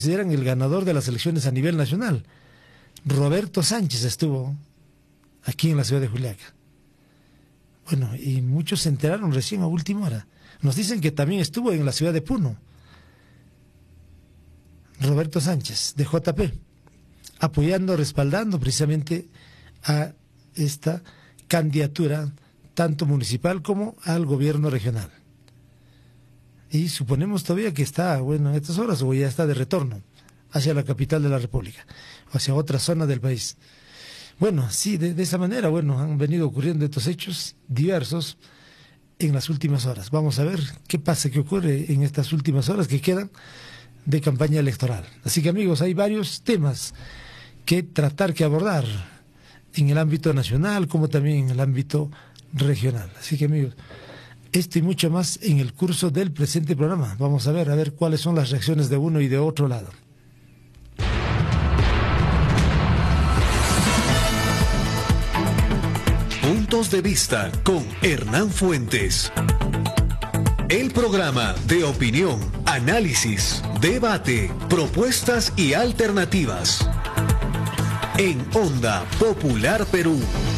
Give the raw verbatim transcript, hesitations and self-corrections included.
consideran el ganador de las elecciones a nivel nacional. Roberto Sánchez estuvo aquí en la ciudad de Juliaca. Bueno, y muchos se enteraron recién a última hora. Nos dicen que también estuvo en la ciudad de Puno. Roberto Sánchez, de J P, apoyando, respaldando precisamente a esta candidatura, tanto municipal como al gobierno regional. Y suponemos todavía que está, bueno, en estas horas, o ya está de retorno hacia la capital de la República, o hacia otra zona del país. Bueno, sí, de, de esa manera, bueno, han venido ocurriendo estos hechos diversos en las últimas horas. Vamos a ver qué pasa, qué ocurre en estas últimas horas que quedan de campaña electoral. Así que, amigos, hay varios temas que tratar, que abordar en el ámbito nacional como también en el ámbito regional. Así que, amigos, esto y mucho más en el curso del presente programa. Vamos a ver, a ver cuáles son las reacciones de uno y de otro lado. Puntos de vista con Hernán Fuentes. El programa de opinión, análisis, debate, propuestas y alternativas. En Onda Popular Perú.